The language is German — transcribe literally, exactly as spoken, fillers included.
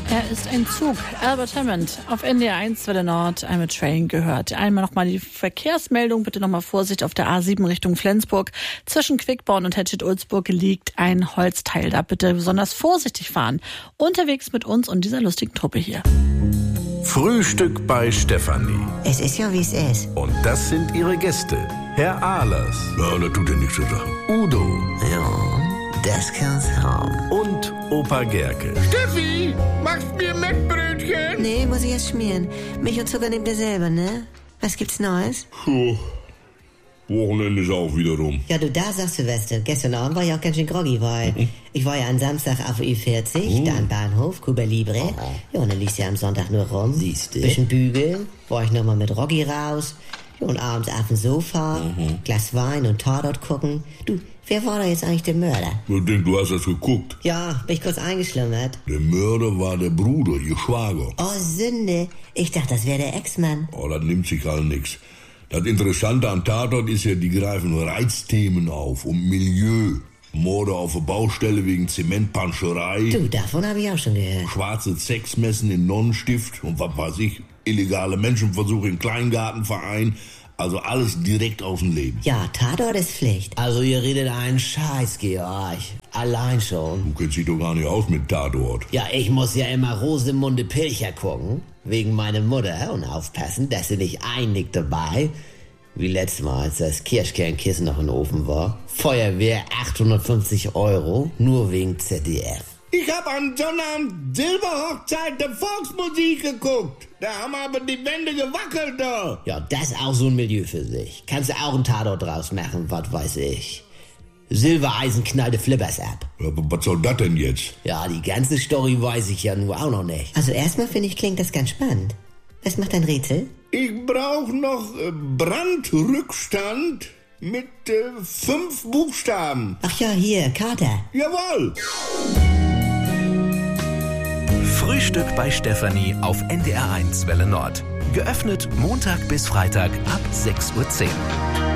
Er ist ein Zug. Albert Hammond auf N D R eins Welle Nord, I'm a Train gehört. Einmal nochmal die Verkehrsmeldung. Bitte nochmal Vorsicht auf der A sieben Richtung Flensburg. Zwischen Quickborn und Hetstedt-Ulzburg liegt ein Holzteil. Da bitte besonders vorsichtig fahren. Unterwegs mit uns und dieser lustigen Truppe hier. Frühstück bei Stefanie. Es ist ja, wie es ist. Und das sind ihre Gäste. Herr Ahlers. Ja, da tut er nichts zu sagen. Udo. Ja, das kann's haben. Und Opa Gerke. Steffi, machst mir Mettbrötchen? Nee, muss ich erst schmieren. Milch und Zucker nehmt ihr selber, ne? Was gibt's Neues? Puh. Wochenende ist auch wieder rum. Ja, du, da sagst du, Weste. Gestern Abend war ich auch ganz schön groggy, weil Mhm. ich war ja am Samstag auf Ü vierzig, Mhm. da am Bahnhof, Cuba Libre. Aha. Ja, und dann liegst du ja am Sonntag nur rum. Siehste. Bisschen bügeln, war ich nochmal mit Roggi raus. Ja, und abends auf dem Sofa, Mhm. Glas Wein und Tatort gucken. Du, wer war da jetzt eigentlich der Mörder? Ich denk, du hast das geguckt. Ja, bin ich kurz eingeschlummert. Der Mörder war der Bruder, ihr Schwager. Oh, Sünde. Ich dachte, das wäre der Ex-Mann. Oh, das nimmt sich all nix. Das Interessante an Tatort ist ja, die greifen Reizthemen auf. Um Milieu. Morde auf der Baustelle wegen Zementpanscherei. Du, davon habe ich auch schon gehört. Schwarze Sexmessen in Nonnenstift und was weiß ich, illegale Menschenversuche im Kleingartenverein. Also alles direkt aus dem Leben. Ja, Tatort ist Pflicht. Also ihr redet einen Scheiß, Georg. Allein schon. Du kennst dich doch gar nicht aus mit Tatort. Ja, ich muss ja immer Rosemunde Pilcher gucken. Wegen meiner Mutter und aufpassen, dass sie nicht einnickt dabei. Wie letztes Mal, als das Kirschkernkissen noch in den Ofen war. Feuerwehr achthundertfünfzig Euro, nur wegen Z D F. Ich hab an Sonnabend Silberhochzeit der Volksmusik geguckt. Da haben aber die Wände gewackelt da. Ja, das ist auch so ein Milieu für sich. Kannst du auch einen Tatort draus machen, was weiß ich. Silbereisen knallte Flippers ab. Ja, aber was soll das denn jetzt? Ja, die ganze Story weiß ich ja nur auch noch nicht. Also erstmal finde ich, klingt das ganz spannend. Was macht dein Rätsel? Ich brauch noch äh, Brandrückstand mit äh, fünf Buchstaben. Ach ja, hier, Kater. Jawohl. Frühstück bei Stefanie auf N D R eins Welle Nord. Geöffnet Montag bis Freitag ab sechs Uhr zehn.